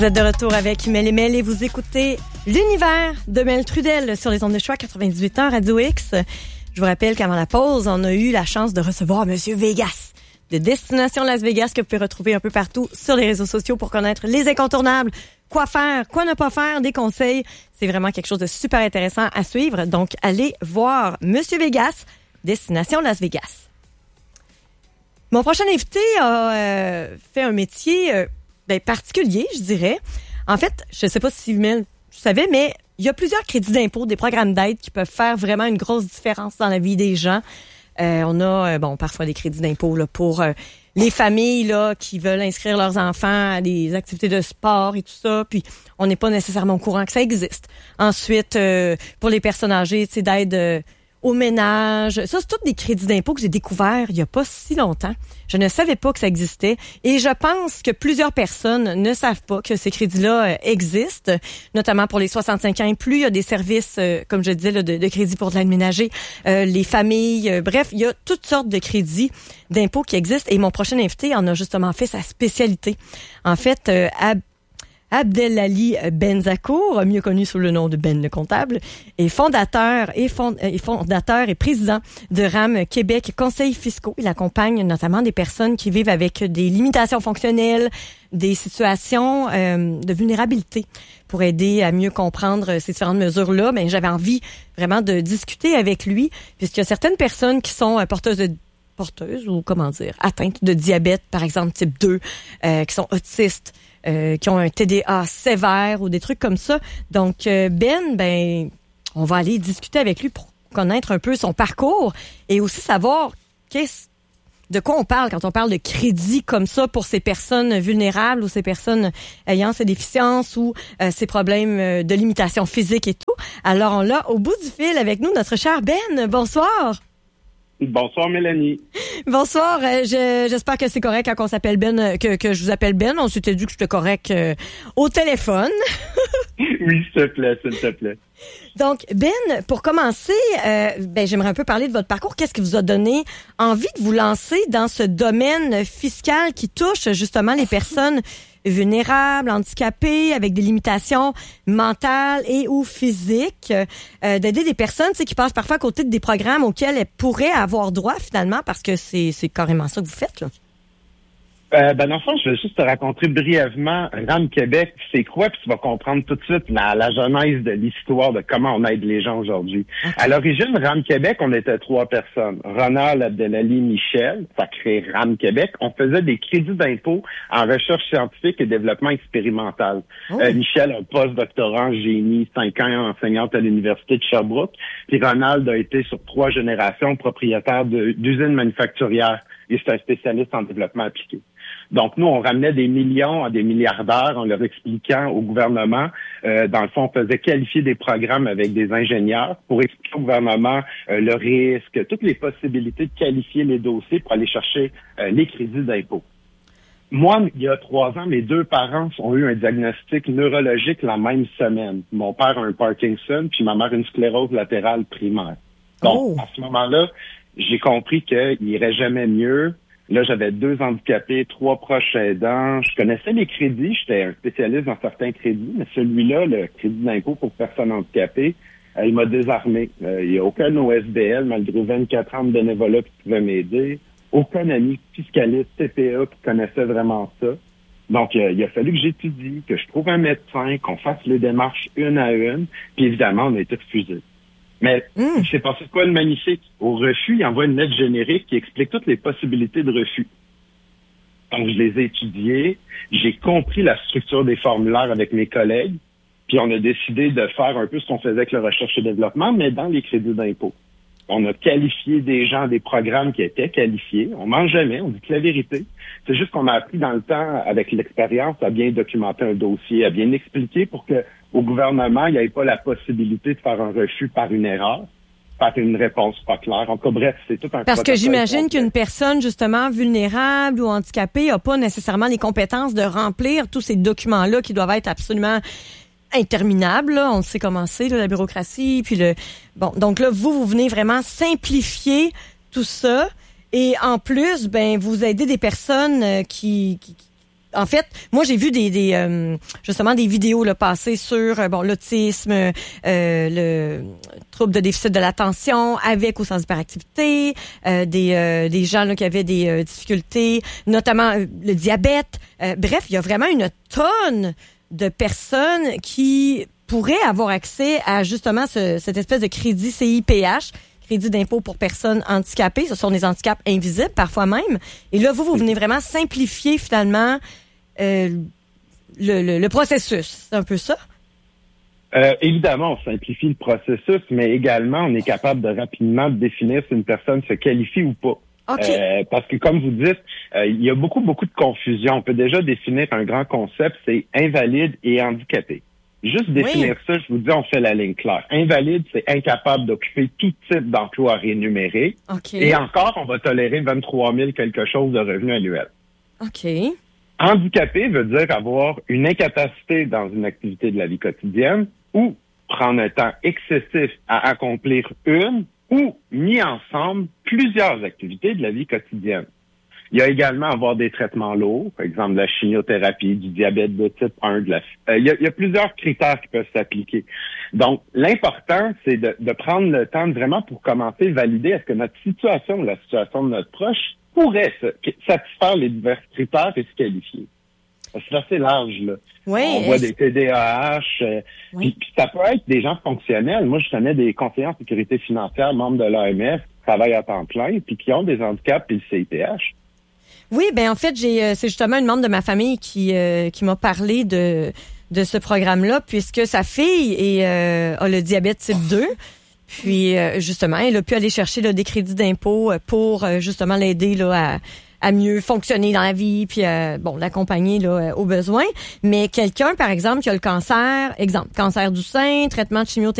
Vous êtes de retour avec Mel et Mel et vous écoutez l'univers de Mel Trudel sur les ondes de choix 98 ans Radio X. Je vous rappelle qu'avant la pause, on a eu la chance de recevoir Monsieur Vegas de Destination Las Vegas que vous pouvez retrouver un peu partout sur les réseaux sociaux pour connaître les incontournables, quoi faire, quoi ne pas faire, des conseils. C'est vraiment quelque chose de super intéressant à suivre. Donc, allez voir Monsieur Vegas, Destination Las Vegas. Mon prochain invité a fait un métier particulier, je dirais. En fait, je ne sais pas si Mel, tu savais, mais il y a plusieurs crédits d'impôt, des programmes d'aide qui peuvent faire vraiment une grosse différence dans la vie des gens. On a, parfois des crédits d'impôt là, pour les familles là qui veulent inscrire leurs enfants à des activités de sport et tout ça. Puis, on n'est pas nécessairement au courant que ça existe. Ensuite, pour les personnes âgées, tu sais, d'aide au ménage. Ça, c'est tous des crédits d'impôt que j'ai découverts il n'y a pas si longtemps. Je ne savais pas que ça existait. Et je pense que plusieurs personnes ne savent pas que ces crédits-là existent, notamment pour les 65 ans et plus. Il y a des services, comme je disais, là, de crédits pour de l'aide ménagère, les familles. Bref, il y a toutes sortes de crédits d'impôt qui existent. Et mon prochain invité en a justement fait sa spécialité. En fait, Abdelali Benzakour, mieux connu sous le nom de Ben le Comptable, est fondateur et président de RAM Québec Conseils fiscaux. Il accompagne notamment des personnes qui vivent avec des limitations fonctionnelles, des situations de vulnérabilité pour aider à mieux comprendre ces différentes mesures-là. Mais j'avais envie vraiment de discuter avec lui, puisqu'il y a certaines personnes qui sont atteintes de diabète, par exemple, type 2, qui sont autistes, qui ont un TDA sévère ou des trucs comme ça. Donc, on va aller discuter avec lui pour connaître un peu son parcours et aussi savoir de quoi on parle quand on parle de crédit comme ça pour ces personnes vulnérables ou ces personnes ayant ces déficiences ou ces problèmes de limitation physique et tout. Alors, on l'a au bout du fil avec nous, notre cher Ben. Bonsoir. Bonsoir, Mélanie. Bonsoir. J'espère que c'est correct quand on s'appelle Ben, que je vous appelle Ben. On s'était dit que c'était correct au téléphone. Oui, s'il te plaît. Donc, Ben, pour commencer, j'aimerais un peu parler de votre parcours. Qu'est-ce qui vous a donné envie de vous lancer dans ce domaine fiscal qui touche justement les personnes vulnérables, handicapées, avec des limitations mentales et ou physiques, d'aider des personnes qui passent parfois à côté des programmes auxquels elles pourraient avoir droit finalement, parce que c'est carrément ça que vous faites, là. Dans le fond, je vais juste te raconter brièvement RAM Québec, c'est quoi, puis tu vas comprendre tout de suite la genèse de l'histoire de comment on aide les gens aujourd'hui. Okay. À l'origine, RAM Québec, on était 3 personnes. Ronald, Abdelali, Michel, ça crée RAM Québec. On faisait des crédits d'impôt en recherche scientifique et développement expérimental. Oh. Michel, un post-doctorant en génie, 5 ans enseignante à l'Université de Sherbrooke. Puis Ronald a été sur 3 générations propriétaire d'usines manufacturières. Et c'est un spécialiste en développement appliqué. Donc, nous, on ramenait des millions à des milliardaires en leur expliquant au gouvernement. Dans le fond, on faisait qualifier des programmes avec des ingénieurs pour expliquer au gouvernement le risque, toutes les possibilités de qualifier les dossiers pour aller chercher les crédits d'impôt. Moi, il y a 3 ans, mes 2 parents ont eu un diagnostic neurologique la même semaine. Mon père a un Parkinson, puis ma mère une sclérose latérale primaire. Donc, à ce moment-là, j'ai compris qu'il irait jamais mieux. Là, j'avais 2 handicapés, 3 proches aidants. Je connaissais les crédits. J'étais un spécialiste dans certains crédits, mais celui-là, le crédit d'impôt pour personnes handicapées, il m'a désarmé. Il n'y a aucun OSBL, malgré 24 ans de bénévolat qui pouvait m'aider. Aucun ami fiscaliste, TPA qui connaissait vraiment ça. Donc, il a fallu que j'étudie, que je trouve un médecin, qu'on fasse les démarches une à une. Puis évidemment, on a été refusés. Mais il s'est passé quoi de magnifique? Au refus, il envoie une lettre générique qui explique toutes les possibilités de refus. Donc, je les ai étudiées. J'ai compris la structure des formulaires avec mes collègues. Puis, on a décidé de faire un peu ce qu'on faisait avec la recherche et développement, mais dans les crédits d'impôt. On a qualifié des gens des programmes qui étaient qualifiés. On ment jamais, on dit que la vérité. C'est juste qu'on a appris dans le temps, avec l'expérience, à bien documenter un dossier, à bien expliquer pour que au gouvernement, il n'y avait pas la possibilité de faire un refus par une erreur, par une réponse pas claire. En tout cas, bref, c'est tout un Parce que j'imagine qu'une personne, justement, vulnérable ou handicapée n'a pas nécessairement les compétences de remplir tous ces documents-là qui doivent être absolument interminables. Là. On sait comment c'est, la bureaucratie. Puis donc là, vous venez vraiment simplifier tout ça. Et en plus, vous aidez des personnes qui en fait, moi j'ai vu justement des vidéos là passer sur l'autisme, le trouble de déficit de l'attention avec ou sans hyperactivité, des gens là qui avaient des difficultés, notamment le diabète. Bref, il y a vraiment une tonne de personnes qui pourraient avoir accès à justement cette espèce de crédit CIPH, crédit d'impôt pour personnes handicapées. Ce sont des handicaps invisibles parfois même. Et là, vous venez vraiment simplifier finalement le processus. C'est un peu ça? Évidemment, on simplifie le processus, mais également, on est capable de rapidement définir si une personne se qualifie ou pas. Okay. Parce que, comme vous dites, il y a beaucoup de confusion. On peut déjà définir un grand concept, c'est invalide et handicapé. Juste définir ça, je vous dis, on fait la ligne claire. Invalide, c'est incapable d'occuper tout type d'emploi rémunéré. Okay. Et encore, on va tolérer 23 000 quelque chose de revenus annuels. OK. Handicapé veut dire avoir une incapacité dans une activité de la vie quotidienne ou prendre un temps excessif à accomplir une ou, mis ensemble, plusieurs activités de la vie quotidienne. Il y a également avoir des traitements lourds, par exemple de la chimiothérapie, du diabète de type 1. Il y a plusieurs critères qui peuvent s'appliquer. Donc, l'important, c'est de prendre le temps vraiment pour commencer à valider est-ce que notre situation ou la situation de notre proche pourrait satisfaire les divers critères et se qualifier. C'est assez large, là. Oui, on voit des TDAH, puis ça peut être des gens fonctionnels. Moi, je connais des conseillers en sécurité financière, membres de l'AMF, qui travaillent à temps plein, puis qui ont des handicaps et le CIPH. Oui, ben en fait, c'est justement une membre de ma famille qui m'a parlé de ce programme-là, puisque sa fille a le diabète type 2. Puis justement, elle a pu aller chercher là, des crédits d'impôt pour justement l'aider là à mieux fonctionner dans la vie, puis l'accompagner là aux besoins. Mais quelqu'un, par exemple, qui a le cancer du sein, traitement de chimiothérapie,